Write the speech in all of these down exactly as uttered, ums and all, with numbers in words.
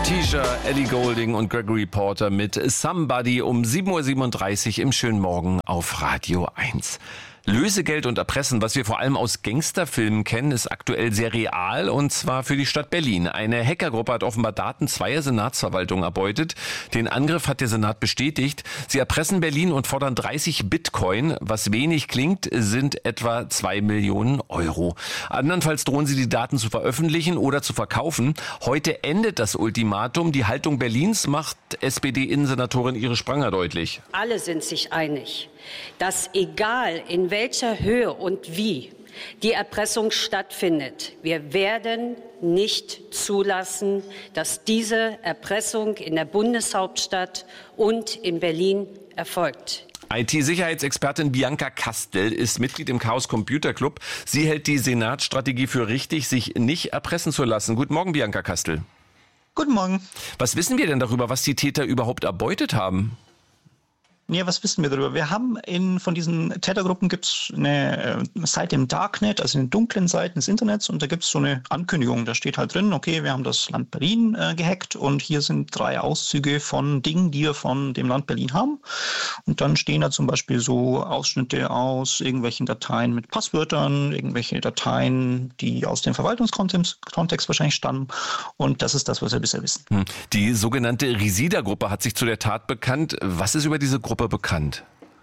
Tisha, Ellie Goulding und Gregory Porter mit Somebody um sieben Uhr siebenunddreißig im schönen Morgen auf Radio eins. Lösegeld und Erpressen, was wir vor allem aus Gangsterfilmen kennen, ist aktuell sehr real, und zwar für die Stadt Berlin. Eine Hackergruppe hat offenbar Daten zweier Senatsverwaltungen erbeutet. Den Angriff hat der Senat bestätigt. Sie erpressen Berlin und fordern dreißig Bitcoin. Was wenig klingt, sind etwa zwei Millionen Euro. Andernfalls drohen sie, die Daten zu veröffentlichen oder zu verkaufen. Heute endet das Ultimatum. Die Haltung Berlins macht S P D-Innensenatorin Iris Spranger deutlich. Alle sind sich einig, dass egal in welcher Höhe und wie die Erpressung stattfindet, wir werden nicht zulassen, dass diese Erpressung in der Bundeshauptstadt und in Berlin erfolgt. I T-Sicherheitsexpertin Bianca Kastel ist Mitglied im Chaos Computer Club. Sie hält die Senatsstrategie für richtig, sich nicht erpressen zu lassen. Guten Morgen, Bianca Kastel. Guten Morgen. Was wissen wir denn darüber, was die Täter überhaupt erbeutet haben? Ja, was wissen wir darüber? Wir haben in, von diesen Tätergruppen gibt es eine äh, Seite im Darknet, also in den dunklen Seiten des Internets, und da gibt es so eine Ankündigung. Da steht halt drin, okay, wir haben das Land Berlin äh, gehackt und hier sind drei Auszüge von Dingen, die wir von dem Land Berlin haben. Und dann stehen da zum Beispiel so Ausschnitte aus irgendwelchen Dateien mit Passwörtern, irgendwelche Dateien, die aus dem Verwaltungskontext Kontext wahrscheinlich stammen. Und das ist das, was wir bisher wissen. Die sogenannte Risida-Gruppe hat sich zu der Tat bekannt. Was ist über diese Gruppe bekannt?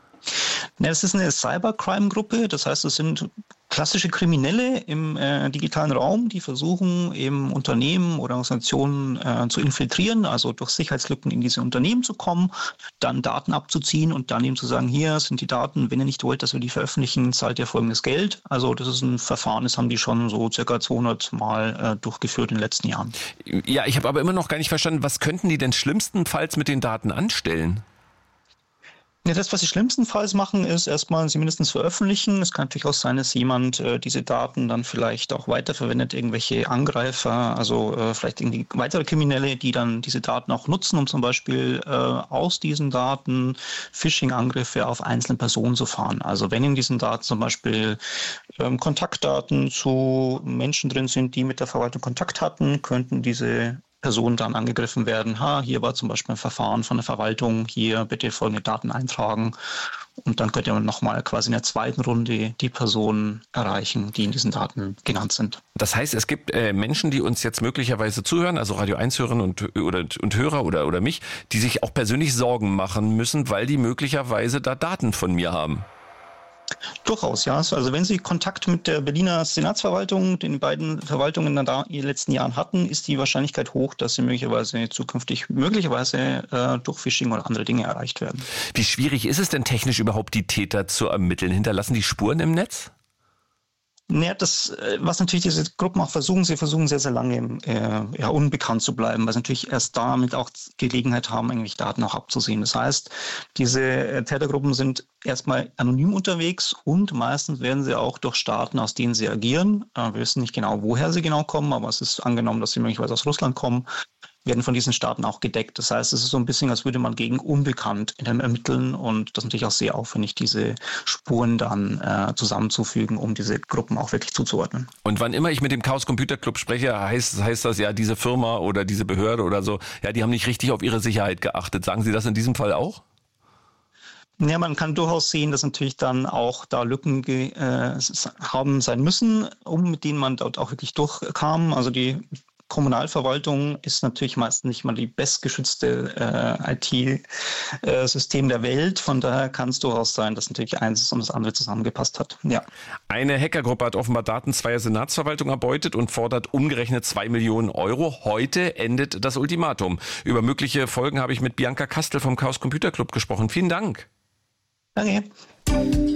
Ja, es ist eine Cybercrime-Gruppe, das heißt, es sind klassische Kriminelle im äh, digitalen Raum, die versuchen, eben Unternehmen oder Organisationen äh, zu infiltrieren, also durch Sicherheitslücken in diese Unternehmen zu kommen, dann Daten abzuziehen und dann eben zu sagen, hier sind die Daten, wenn ihr nicht wollt, dass wir die veröffentlichen, zahlt ihr folgendes Geld. Also das ist ein Verfahren, das haben die schon so circa zweihundert Mal äh, durchgeführt in den letzten Jahren. Ja, ich habe aber immer noch gar nicht verstanden, was könnten die denn schlimmstenfalls mit den Daten anstellen? Ja, das, was sie schlimmstenfalls machen, ist erstmal sie mindestens veröffentlichen. Es kann natürlich auch sein, dass jemand äh, diese Daten dann vielleicht auch weiterverwendet, irgendwelche Angreifer, also äh, vielleicht irgendwie weitere Kriminelle, die dann diese Daten auch nutzen, um zum Beispiel äh, aus diesen Daten Phishing-Angriffe auf einzelne Personen zu fahren. Also wenn in diesen Daten zum Beispiel ähm, Kontaktdaten zu Menschen drin sind, die mit der Verwaltung Kontakt hatten, könnten diese Personen dann angegriffen werden. Ha, hier war zum Beispiel ein Verfahren von der Verwaltung, hier bitte folgende Daten eintragen. Und dann könnt ihr nochmal quasi in der zweiten Runde die Personen erreichen, die in diesen Daten genannt sind. Das heißt, es gibt äh, Menschen, die uns jetzt möglicherweise zuhören, also Radio eins Hörerinnen und, oder, und Hörer oder, oder mich, die sich auch persönlich Sorgen machen müssen, weil die möglicherweise da Daten von mir haben. Durchaus, ja. Also wenn Sie Kontakt mit der Berliner Senatsverwaltung, den beiden Verwaltungen in den letzten Jahren hatten, ist die Wahrscheinlichkeit hoch, dass Sie möglicherweise zukünftig möglicherweise äh, durch Phishing oder andere Dinge erreicht werden. Wie schwierig ist es denn technisch überhaupt, die Täter zu ermitteln? Hinterlassen die Spuren im Netz? Naja, das, was natürlich diese Gruppen auch versuchen, sie versuchen sehr, sehr lange äh, ja, unbekannt zu bleiben, weil sie natürlich erst damit auch Gelegenheit haben, eigentlich Daten auch abzusehen. Das heißt, diese äh, Tätergruppen sind erstmal anonym unterwegs und meistens werden sie auch durch Staaten, aus denen sie agieren. Äh, wir wissen nicht genau, woher sie genau kommen, aber es ist angenommen, dass sie möglicherweise aus Russland kommen, werden von diesen Staaten auch gedeckt. Das heißt, es ist so ein bisschen, als würde man gegen unbekannt ermitteln, und das ist natürlich auch sehr aufwendig, diese Spuren dann äh, zusammenzufügen, um diese Gruppen auch wirklich zuzuordnen. Und wann immer ich mit dem Chaos Computer Club spreche, heißt, heißt das ja, diese Firma oder diese Behörde oder so, ja, die haben nicht richtig auf ihre Sicherheit geachtet. Sagen Sie das in diesem Fall auch? Ja, man kann durchaus sehen, dass natürlich dann auch da Lücken ge- äh, haben sein müssen, um mit denen man dort auch wirklich durchkam. Also die Kommunalverwaltung ist natürlich meistens nicht mal die bestgeschützte äh, I T-System der Welt. Von daher kann es durchaus sein, dass natürlich eins und das andere zusammengepasst hat. Ja. Eine Hackergruppe hat offenbar Daten zweier Senatsverwaltungen erbeutet und fordert umgerechnet zwei Millionen Euro. Heute endet das Ultimatum. Über mögliche Folgen habe ich mit Bianca Kastel vom Chaos Computer Club gesprochen. Vielen Dank. Danke.